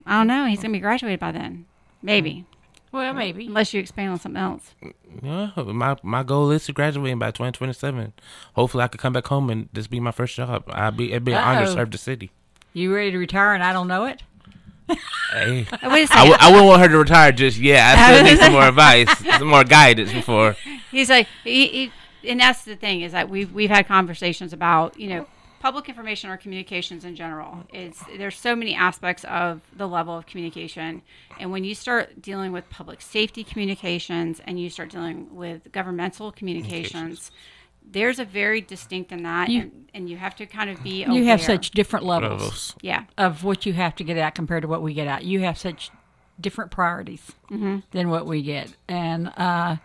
I don't know. He's going to be graduated by then. Maybe. Well, maybe. Unless you expand on something else. Yeah, my goal is to graduate by 2027. Hopefully, I could come back home and this be my first job. It'd be an honor to serve the city. You ready to retire and I don't know it? Hey, Wait a second. I wouldn't want her to retire just yet. I still need some more advice, some more guidance before. He's like, and that's the thing is that we've had conversations about, public information or communications in general. There's so many aspects of the level of communication, and when you start dealing with public safety communications and you start dealing with governmental communications, there's a very distinct in that, and you have to kind of be aware. You have such different levels yeah, of what you have to get out compared to what we get out. You have such different priorities than what we get, and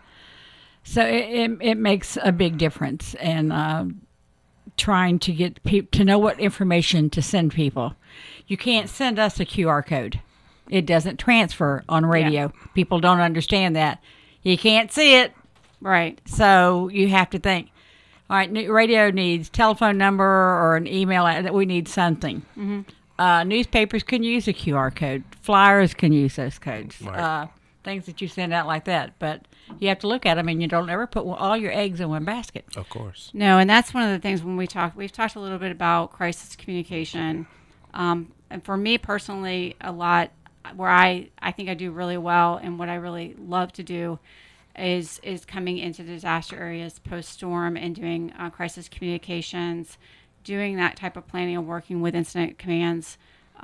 so it makes a big difference. And trying to get people to know what information to send people. You can't send us a QR code. It doesn't transfer on radio. Yeah. People don't understand that. You can't see it. Right. So you have to think, all right, radio needs telephone number or an email. We need something. Newspapers can use a QR code. Flyers can use those codes. Right. Things that you send out like that. But you have to look at them, and you don't ever put all your eggs in one basket. Of course. No, and that's one of the things when we've talked a little bit about crisis communication. And for me personally, a lot where I think I do really well and what I really love to do is coming into disaster areas post-storm and doing crisis communications, doing that type of planning and working with incident commands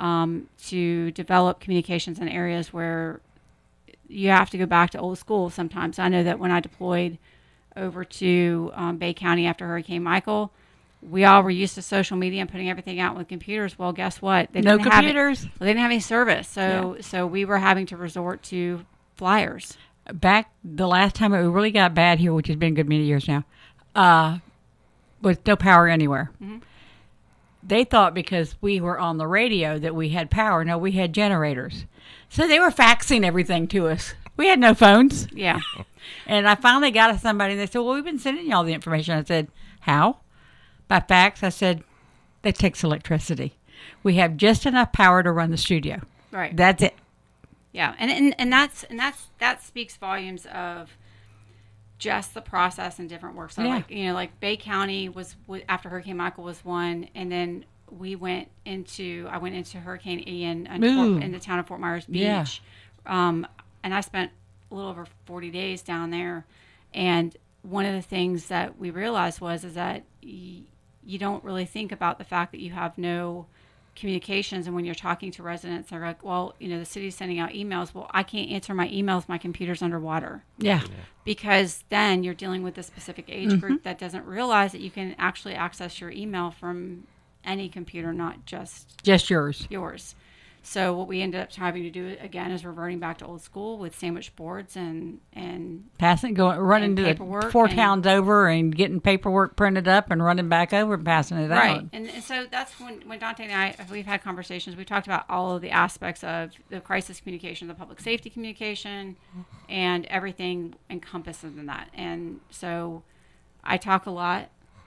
to develop communications in areas where you have to go back to old school sometimes. I know that when I deployed over to Bay County after Hurricane Michael, we all were used to social media and putting everything out with computers. Well, guess what? They didn't computers. They didn't have any service. So we were having to resort to flyers. Back the last time it really got bad here, which has been a good many years now, with no power anywhere. They thought because we were on the radio that we had power. No, we had generators. So they were faxing everything to us. We had no phones. Yeah. And I finally got somebody, and they said, well, we've been sending you all the information. I said, how? By fax? I said, that takes electricity. We have just enough power to run the studio. Right. That's it. Yeah. And that speaks volumes of just the process and different work. So like Bay County was after Hurricane Michael was one, and then I went into Hurricane Ian in the town of Fort Myers Beach. Yeah. And I spent a little over 40 days down there. And one of the things that we realized is that you don't really think about the fact that you have no communications. And when you're talking to residents, they're like, well, the city's sending out emails. Well, I can't answer my emails. My computer's underwater. Yeah. Because then you're dealing with a specific age group that doesn't realize that you can actually access your email from any computer, not just yours. So what we ended up having to do again is reverting back to old school with sandwich boards and running to the 4 towns over and getting paperwork printed up and running back over and passing it out. Right. And so that's when Dante and I, we've had conversations. We talked about all of the aspects of the crisis communication, the public safety communication, and everything encompassed in that. And so I talk a lot,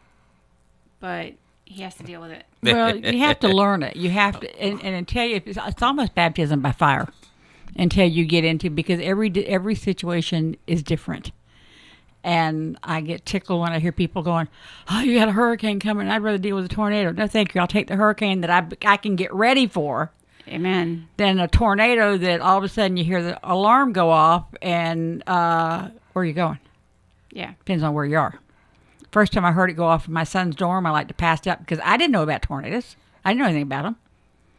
but he has to deal with it. Well, you have to learn it. You have to, and until it's almost baptism by fire until you get into, because every situation is different. And I get tickled when I hear people going, "Oh, you got a hurricane coming. I'd rather deal with a tornado." No, thank you. I'll take the hurricane that I can get ready for. Amen. Than a tornado that all of a sudden you hear the alarm go off and where are you going? Yeah, depends on where you are. First time I heard it go off in my son's dorm, I like to pass up because I didn't know about tornadoes. I didn't know anything about them.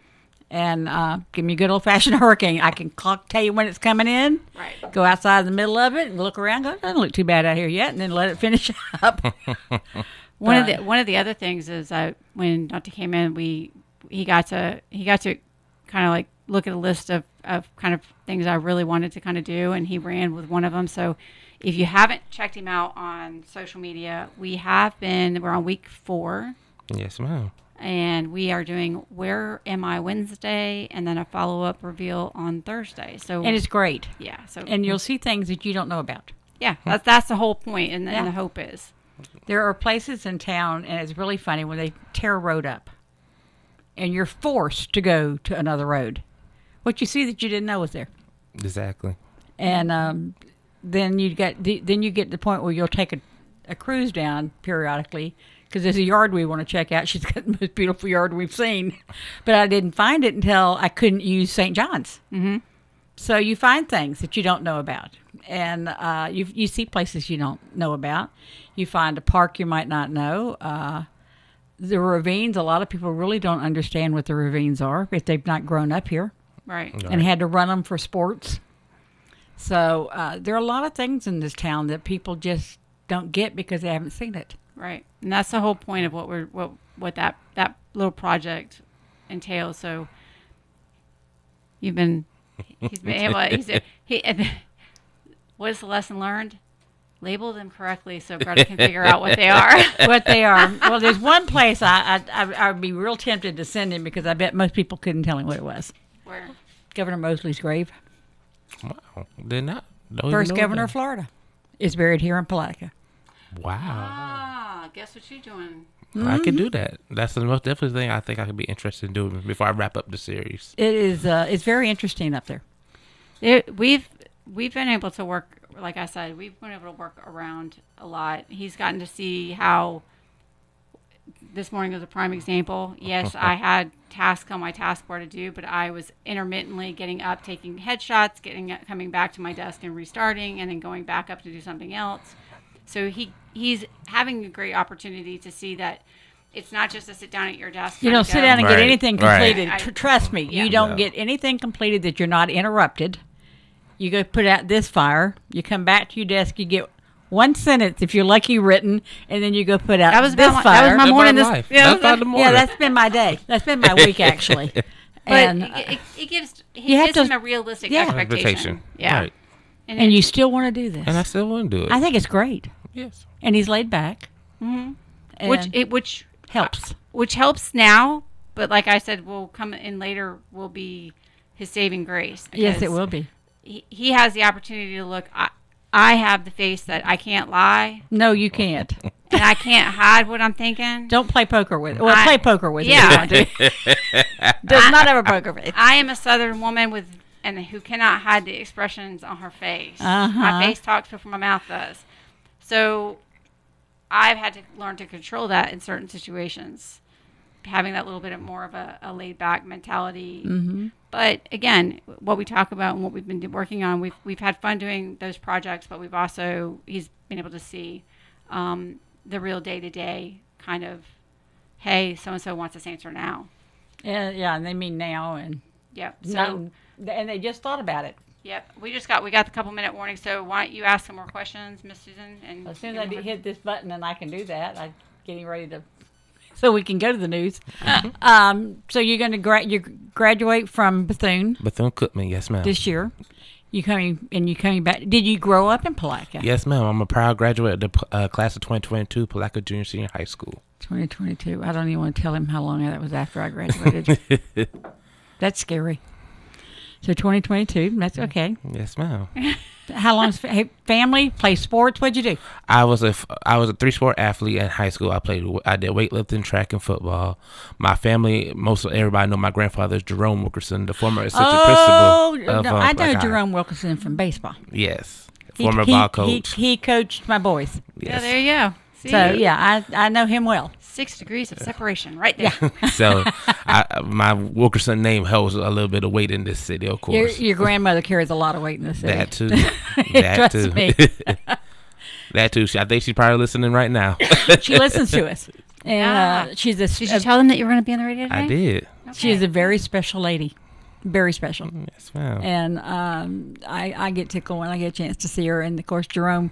And give me a good old-fashioned hurricane. I can tell you when it's coming in. Right. Go outside in the middle of it and look around. Go, doesn't look too bad out here yet, and then let it finish up. One of the other things is when Dante came in, he got to kind of like look at a list of kind of things I really wanted to kind of do, and he ran with one of them. So if you haven't checked him out on social media, we're on week 4. Yes, ma'am. And we are doing Where Am I Wednesday, and then a follow-up reveal on Thursday. And it's great. Yeah. And you'll see things that you don't know about. Yeah, that's the whole point, and the hope is. There are places in town, and it's really funny, when they tear a road up, and you're forced to go to another road. what you see that you didn't know was there. Exactly. And then you get to the point where you'll take a cruise down periodically because there's a yard we want to check out. She's got the most beautiful yard we've seen, but I didn't find it until I couldn't use St. John's. Mm-hmm. So you find things that you don't know about, and you see places you don't know about. You find a park you might not know. The ravines, a lot of people really don't understand what the ravines are if they've not grown up here. Right. And had to run them for sports. So there are a lot of things in this town that people just don't get because they haven't seen it. Right. And that's the whole point of what that little project entails. So he's been able, what is the lesson learned? Label them correctly so Greta can figure out what they are. What they are. Well, there's one place I would be real tempted to send him because I bet most people couldn't tell him what it was. Where? Governor Mosley's grave. Wow. Did not. First governor of Florida is buried here in Palatka. Wow. Ah, guess what you're doing? I could do that. That's the most definitely thing I think I could be interested in doing before I wrap up the series. It is. It's very interesting up there. We've been able to work, like I said, we've been able to work around a lot. He's gotten to see how this morning was a prime example. Yes, I had tasks on my taskbar to do, but I was intermittently getting up, taking headshots, coming back to my desk and restarting, and then going back up to do something else. So he's having a great opportunity to see that it's not just to sit down at your desk. You don't sit down and get anything completed. Right. Trust me, you don't get anything completed that you're not interrupted. You go put out this fire. You come back to your desk. You get one sentence, if you're lucky, written, and then you go put out this fire. That was my morning. That's the morning. Yeah, that's been my day. That's been my week, actually. But And it gives him a realistic expectation. Yeah. Right. and you still want to do this. And I still want to do it. I think it's great. Yes. And he's laid back. Mm-hmm. Which helps. Which helps now, but like I said, will come in later. Will be his saving grace. Yes, it will be. He has the opportunity to look. I have the face that I can't lie. No, you can't. And I can't hide what I'm thinking. Don't play poker with it. Well, play poker with yeah. it if you want to. Does not have a poker face. I am a Southern woman who cannot hide the expressions on her face. Uh-huh. My face talks before my mouth does. So I've had to learn to control that in certain situations, having that little bit more of a laid-back mentality. Mm-hmm. But again, what we talk about and what we've been working on, we've had fun doing those projects, but he's been able to see the real day-to-day kind of, hey, so-and-so wants this answer now. Yeah, and they mean now. And yep. and they just thought about it. Yep. We got the couple-minute warning, so why don't you ask some more questions, Miss Susan? And as soon as I hit this button and I can do that, I'm getting ready to... So we can go to the news. So you're going to graduate from Bethune. Bethune-Cookman, yes, ma'am. This year. You coming back. Did you grow up in Palatka? Yes, ma'am. I'm a proud graduate of the class of 2022, Palatka Junior Senior High School. 2022. I don't even want to tell him how long that was after I graduated. That's scary. So 2022. That's okay. Yes, ma'am. How long? Family? Play sports? What'd you do? I was a 3-sport athlete in high school. I did weightlifting, track, and football. My family, everybody know my grandfather is Jerome Wilkerson, the former assistant principal. I know Jerome Wilkerson from baseball. Yes, former ball coach. He coached my boys. Yes. Yeah, there you go. See? So yeah, I know him well. 6 degrees of separation, right there. Yeah. So my Wilkerson name holds a little bit of weight in this city, of course. Your grandmother carries a lot of weight in this city. That too. That Trust too. me. That too. I think she's probably listening right now. She listens to us. And she's a. Did you tell them that you were going to be on the radio today? I did. Okay. She is a very special lady. Very special. Yes, ma'am. And I get tickled when I get a chance to see her. And of course, Jerome.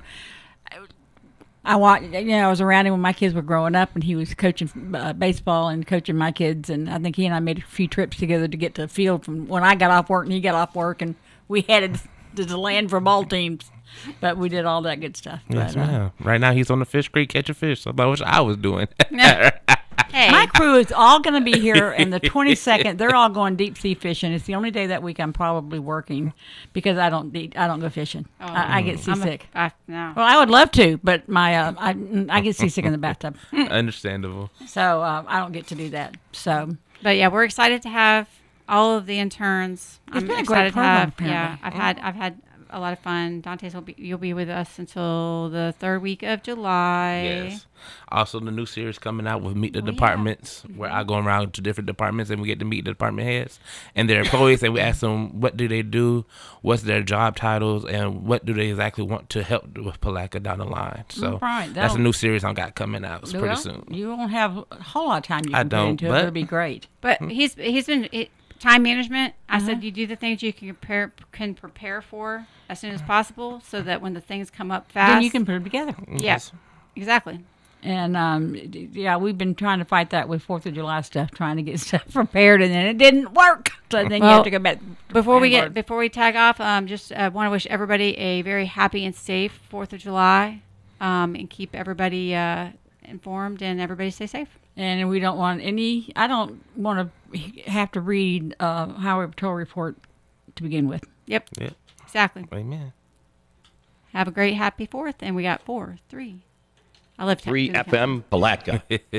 I was around him when my kids were growing up, and he was coaching baseball and coaching my kids. And I think he and I made a few trips together to get to the field from when I got off work and he got off work, and we headed to the land for ball teams. But we did all that good stuff. Yes, ma'am. Right now he's on the fish creek catching fish. So I wish I was doing. Hey. My crew is all going to be here in the 22nd. They're all going deep sea fishing. It's the only day that week I'm probably working because I don't go fishing. Oh, I get seasick. No. Well, I would love to, but I get seasick in the bathtub. Understandable. So I don't get to do that. So, but yeah, we're excited to have all of the interns. It's I'm been a excited great to program, have. apparently. I've had a lot of fun. You'll be with us until the third week of July. Yes. Also, the new series coming out with Meet the Oh, yeah. Departments, where I go around to different departments and we get to meet the department heads and their employees, and we ask them what do they do, what's their job titles, and what do they exactly want to help with Palatka down the line. So Right. that's a new series I got coming out pretty Well, soon. You won't have a whole lot of time you I can put don't, into it, but- but it'll be great. But he's been time management. I said you do the things you can prepare for as soon as possible, so that when the things come up fast, Then you can put them together. Yes, exactly. And yeah, we've been trying to fight that with 4th of July stuff, trying to get stuff prepared, and then it didn't work. So then you Well, have to go back. Before we tag off, just want to wish everybody a very happy and safe 4th of July, and keep everybody informed, and everybody stay safe. And we don't want any. I don't want to have to read Highway Patrol report to begin with. Yep, Yeah. exactly. Amen. Have a great happy 4th, and we got 4, 3. I love 3 FM Palatka.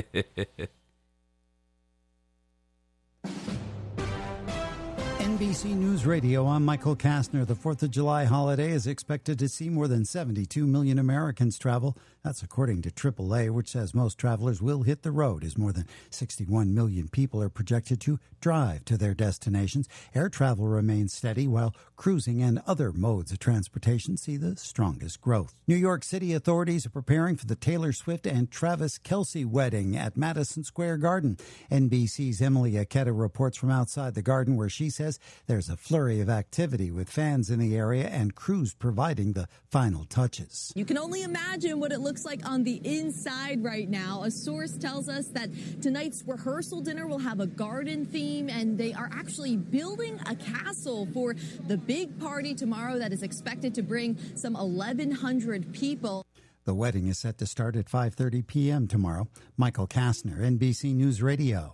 NBC News Radio, I'm Michael Kastner. The 4th of July holiday is expected to see more than 72 million Americans travel. That's according to AAA, which says most travelers will hit the road as more than 61 million people are projected to drive to their destinations. Air travel remains steady, while cruising and other modes of transportation see the strongest growth. New York City authorities are preparing for the Taylor Swift and Travis Kelce wedding at Madison Square Garden. NBC's Emily Aketa reports from outside the garden, where she says there's a flurry of activity with fans in the area and crews providing the final touches. You can only imagine what it looks like on the inside right now. A source tells us that tonight's rehearsal dinner will have a garden theme, and they are actually building a castle for the big party tomorrow that is expected to bring some 1,100 people. The wedding is set to start at 5:30 p.m. tomorrow. Michael Kastner, NBC News Radio.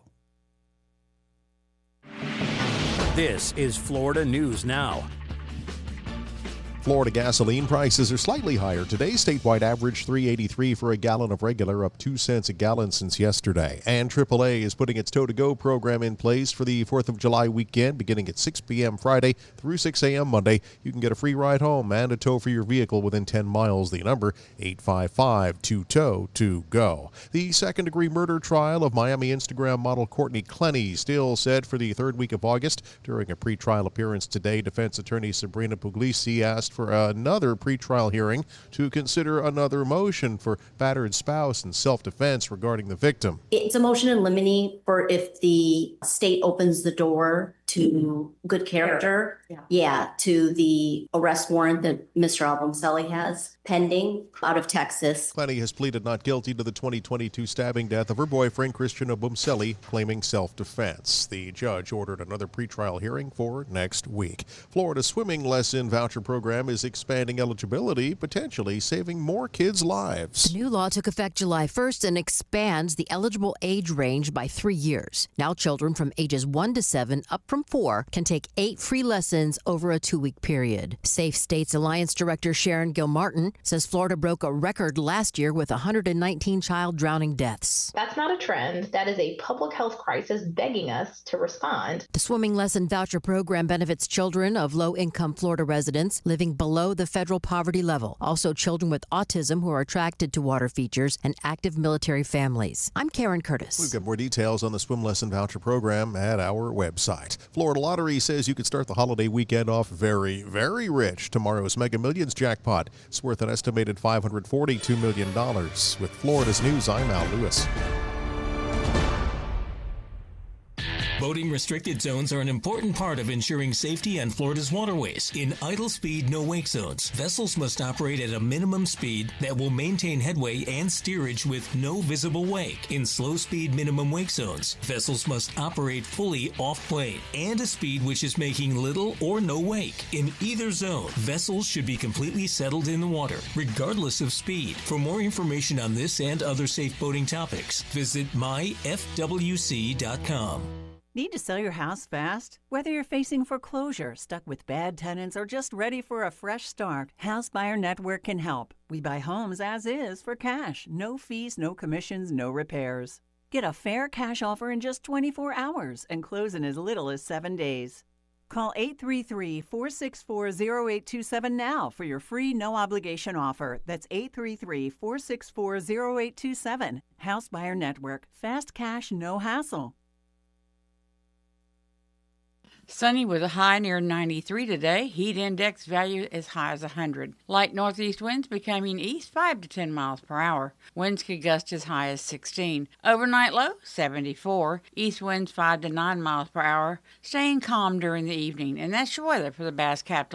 This is Florida News Now. Florida gasoline prices are slightly higher today. Statewide average $3.83 for a gallon of regular, up 2 cents a gallon since yesterday. And AAA is putting its Tow-to-Go program in place for the 4th of July weekend, beginning at 6 p.m. Friday through 6 a.m. Monday. You can get a free ride home and a tow for your vehicle within 10 miles. The number, 855-2TOW-TO-GO. The second-degree murder trial of Miami Instagram model Courtney Clenny still set for the third week of August. During a pretrial appearance today, defense attorney Sabrina Puglisi asked for another pretrial hearing to consider another motion for battered spouse and self-defense regarding the victim. It's a motion in limine for if the state opens the door to good character. To the arrest warrant that Mr. Albumselli has pending out of Texas. Clenny has pleaded not guilty to the 2022 stabbing death of her boyfriend, Christian Obumselli, claiming self-defense. The judge ordered another pretrial hearing for next week. Florida's swimming lesson voucher program is expanding eligibility, potentially saving more kids' lives. The new law took effect July 1st and expands the eligible age range by 3 years. Now children from ages 1 to 7, up from 4, can take 8 free lessons over a 2-week period. Safe States Alliance Director Sharon Gilmartin says Florida broke a record last year with 119 child drowning deaths. That's not a trend. That is a public health crisis begging us to respond. The swimming lesson voucher program benefits children of low-income Florida residents living below the federal poverty level. Also children with autism who are attracted to water features, and active military families. I'm Karen Curtis. We've got more details on the swim lesson voucher program at our website. Florida Lottery says you could start the holiday weekend off very, very rich. Tomorrow's Mega Millions jackpot is worth an estimated $542 million. With Florida's News, I'm Al Lewis. Boating restricted zones are an important part of ensuring safety on Florida's waterways. In idle speed, no wake zones, vessels must operate at a minimum speed that will maintain headway and steerage with no visible wake. In slow speed minimum wake zones, vessels must operate fully off plane and a speed which is making little or no wake. In either zone, vessels should be completely settled in the water, regardless of speed. For more information on this and other safe boating topics, visit myfwc.com. Need to sell your house fast? Whether you're facing foreclosure, stuck with bad tenants, or just ready for a fresh start, House Buyer Network can help. We buy homes as is for cash. No fees, no commissions, no repairs. Get a fair cash offer in just 24 hours and close in as little as 7 days. Call 833-464-0827 now for your free no-obligation offer. That's 833-464-0827. House Buyer Network. Fast cash, no hassle. Sunny with a high near 93 today. Heat index value as high as 100. Light northeast winds becoming east 5 to 10 miles per hour. Winds could gust as high as 16. Overnight low 74. East winds 5 to 9 miles per hour. Staying calm during the evening. And that's your weather for the Bass Capital